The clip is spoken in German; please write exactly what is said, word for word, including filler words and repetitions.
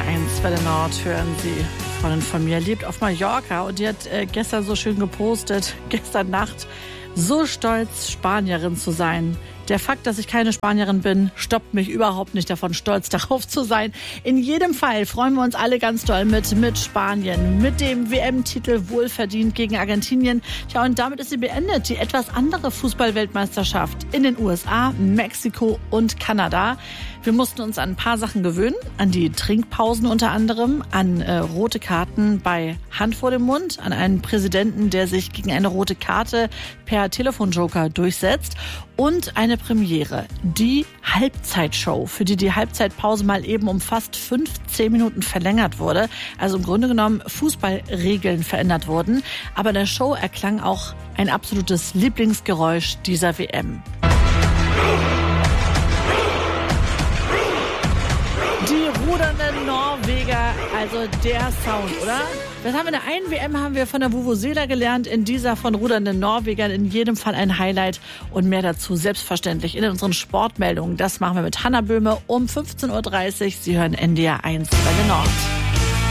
eins Welle Nord hören Sie. Eine Freundin von mir lebt auf Mallorca und die hat äh, gestern so schön gepostet, gestern Nacht, so stolz, Spanierin zu sein. Der Fakt, dass ich keine Spanierin bin, stoppt mich überhaupt nicht davon, stolz darauf zu sein. In jedem Fall freuen wir uns alle ganz doll mit, mit Spanien, mit dem W M-Titel wohlverdient gegen Argentinien. Ja, und damit ist sie beendet, die etwas andere Fußball-Weltmeisterschaft in den U S A, Mexiko und Kanada. Wir mussten uns an ein paar Sachen gewöhnen, an die Trinkpausen unter anderem, an äh, rote Karten bei Hand vor dem Mund, an einen Präsidenten, der sich gegen eine rote Karte per Telefonjoker durchsetzt und eine Premiere, die Halbzeitshow, für die die Halbzeitpause mal eben um fast fünfzehn Minuten verlängert wurde. Also im Grunde genommen Fußballregeln verändert wurden. Aber in der Show erklang auch ein absolutes Lieblingsgeräusch dieser W M. Die rudernden Norweger, also der Sound, oder? Das haben wir in der einen W M haben wir von der Vuvuzela gelernt, in dieser von rudernden Norwegern. In jedem Fall ein Highlight und mehr dazu selbstverständlich in unseren Sportmeldungen. Das machen wir mit Hannah Böhme um fünfzehn Uhr dreißig. Sie hören N D R eins Welle Nord.